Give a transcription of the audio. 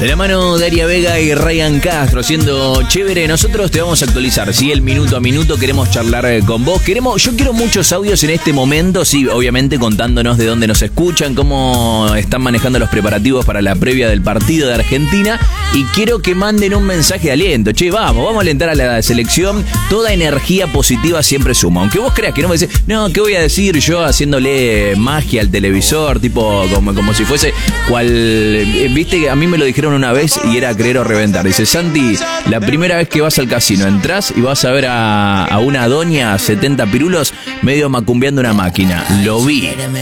De la mano de Aria Vega y Ryan Castro, siendo chévere. Nosotros te vamos a actualizar, ¿sí? El minuto a minuto, queremos charlar con vos. Yo quiero muchos audios en este momento, sí, obviamente contándonos de dónde nos escuchan, cómo están manejando los preparativos para la previa del partido de Argentina. Y quiero que manden un mensaje de aliento. Che, vamos a alentar a la selección. Toda energía positiva siempre suma. Aunque vos creas que no me decís, no, ¿qué voy a decir yo haciéndole magia al televisor? Tipo, como si fuese cual... Viste que a mí me lo dijeron una vez y era creer o reventar. Dice, Santi, la primera vez que vas al casino, entrás y vas a ver a una doña 70 pirulos medio macumbeando una máquina. Lo vi.